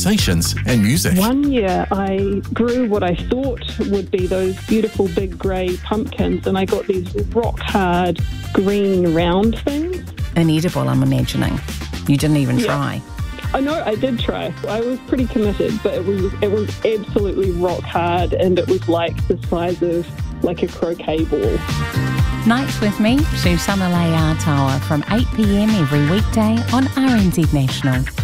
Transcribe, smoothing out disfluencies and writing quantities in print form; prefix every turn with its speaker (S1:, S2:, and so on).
S1: conversations and music.
S2: One year I grew what I thought would be those beautiful big grey pumpkins, and I got these rock hard green round things.
S3: Inedible, I'm imagining. You didn't even try.
S2: I know, I did try. I was pretty committed, but it was absolutely rock hard, and it was like the size of like a croquet ball.
S3: Nights with me, Susanna Leigh Artower from 8 p.m. every weekday on RNZ National.